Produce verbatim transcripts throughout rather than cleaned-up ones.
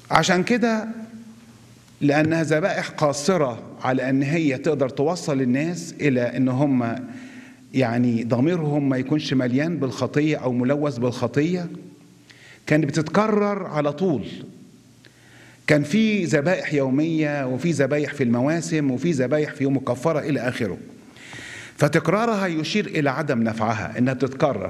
عشان كده لأنها ذبائح قاصرة على أن هي تقدر توصل الناس إلى أن هم يعني ضميرهم ما يكونش مليان بالخطية أو ملوث بالخطية، كانت بتتكرر على طول. كان في ذبائح يومية، وفي ذبائح في المواسم، وفي ذبائح في يوم الكفارة إلى آخره. فتكرارها يشير إلى عدم نفعها، إنها تتكرر.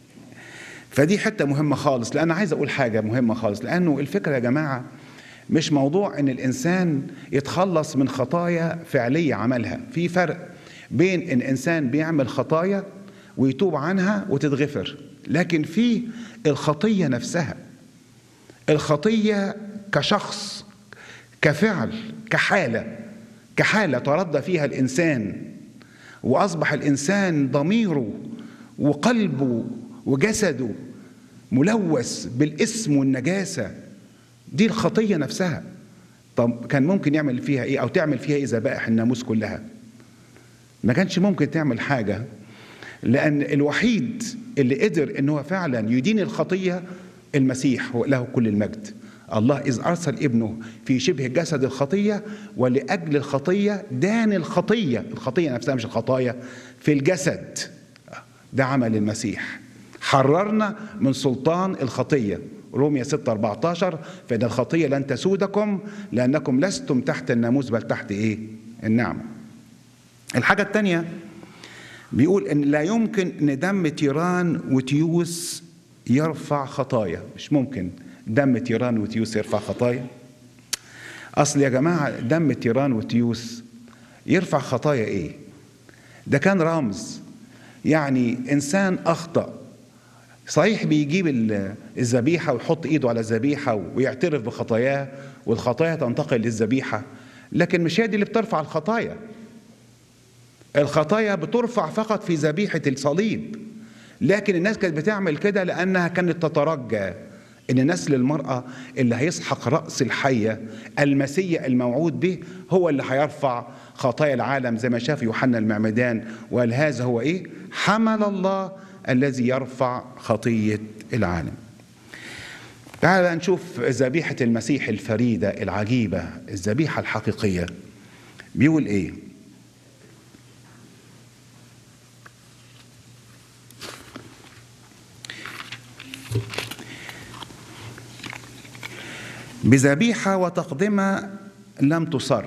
فدي حتة مهمة خالص، لأن عايز أقول حاجة مهمة خالص، لأنه الفكرة يا جماعة مش موضوع إن الإنسان يتخلص من خطايا فعلية عملها. في فرق بين إن إنسان بيعمل خطايا ويتوب عنها وتتغفر، لكن في الخطية نفسها، الخطية كشخص، كفعل، كحالة كحالة تردى فيها الإنسان، وأصبح الإنسان ضميره وقلبه وجسده ملوث بالاسم والنجاسة. دي الخطية نفسها. طب كان ممكن يعمل فيها إيه أو تعمل فيها إيه ذبائح الناموس كلها؟ ما كانش ممكن تعمل حاجة، لأن الوحيد اللي قدر إنه فعلا يدين الخطية المسيح، له كل المجد. الله إذ أرسل ابنه في شبه جسد الخطية، ولأجل الخطية دان الخطية، الخطية نفسها مش الخطايا، في الجسد. ده عمل المسيح، حررنا من سلطان الخطية. رومية ستة أربعة عشر: فإن الخطية لن تسودكم لأنكم لستم تحت الناموس بل تحت إيه؟ النعمة. الحاجة الثانية بيقول إن لا يمكن إن دم تيران وتيوس يرفع خطايا. مش ممكن دم تيران وتيوس يرفع خطايا. أصل يا جماعة دم تيران وتيوس يرفع خطايا إيه؟ ده كان رمز، يعني إنسان أخطأ صحيح بيجيب الذبيحة ويحط إيده على الذبيحة ويعترف بخطاياه والخطايا تنتقل للذبيحة، لكن مش هي دي اللي بترفع الخطايا. الخطايا بترفع فقط في ذبيحة الصليب. لكن الناس كانت بتعمل كده لأنها كانت تترجى إن نسل المرأة اللي هيسحق رأس الحية المسيح الموعود به هو اللي هيرفع خطايا العالم، زي ما شاف يوحنا المعمدان وقال هذا هو إيه؟ حمل الله الذي يرفع خطية العالم. تعال نشوف ذبيحة المسيح الفريدة العجيبة، الذبيحة الحقيقية. بيقول إيه؟ بذبيحة وتقدمة لم تصر،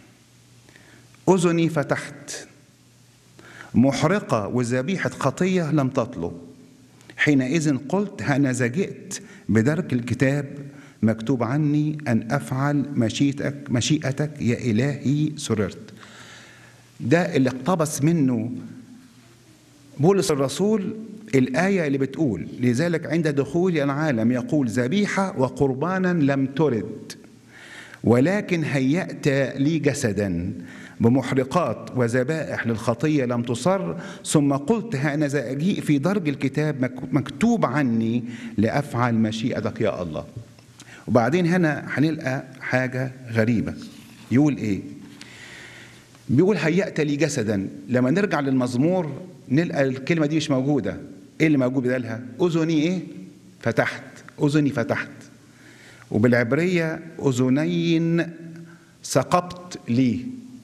أذني فتحت، محرقة وذبيحة خطية لم تطلب. حينئذ قلت هانذا جئت، بدرك الكتاب مكتوب عني أن أفعل مشيئتك مشيئتك يا إلهي سررت. ده اللي اقتبس منه بولس الرسول الآية اللي بتقول لذلك عند دخول العالم يقول ذبيحة وقربانا لم ترد، ولكن هيأت لي جسدا بمحرقات وذبائح للخطية لم تصر. ثم قلت هانذا أجيء في درج الكتاب مكتوب عني لأفعل مشيئتك يا الله. وبعدين هنا هنلقى حاجة غريبة. يقول إيه؟ بيقول هيأت لي جسدا. لما نرجع للمزمور نلقى الكلمة دي مش موجودة. إيه اللي موجود بدالها؟ أذني إيه؟ فتحت، أذني فتحت. وبالعبرية أذنين سقبت لي.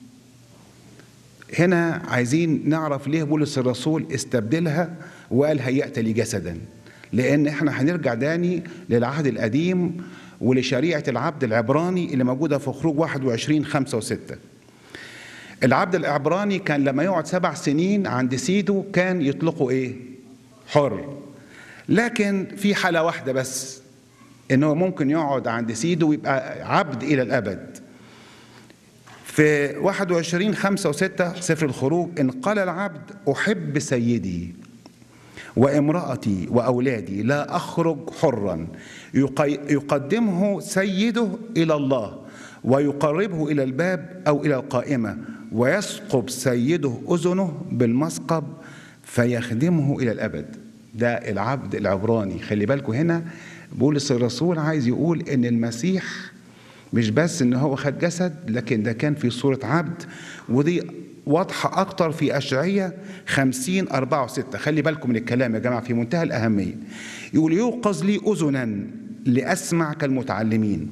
هنا عايزين نعرف ليه بولس الرسول استبدلها وقال هيأت لي جسدا، لأن احنا هنرجع تاني للعهد القديم ولشريعة العبد العبراني اللي موجودة في خروج واحد وعشرين خمسة وستة. العبد العبراني كان لما يقعد سبع سنين عند سيده كان يطلقه ايه؟ حر. لكن في حالة واحدة بس، انه ممكن يقعد عند سيده ويبقى عبد الى الابد. في واحد وعشرين خمسة وستة سفر الخروج ان قال العبد احب سيدي وامرأتي واولادي لا اخرج حرا، يقدمه سيده الى الله ويقربه الى الباب او الى القائمة، ويثقب سيده اذنه بالمثقب فيخدمه الى الابد. ده العبد العبراني. خلي بالكم هنا بولس الرسول عايز يقول ان المسيح مش بس ان هو خد جسد، لكن ده كان في صورة عبد. ودي واضحة اكتر في اشعياء خمسين أربعة وستة. خلي بالكم من الكلام يا جماعة في منتهى الأهمية. يقول يوقظ لي أذنا لأسمع كالمتعلمين،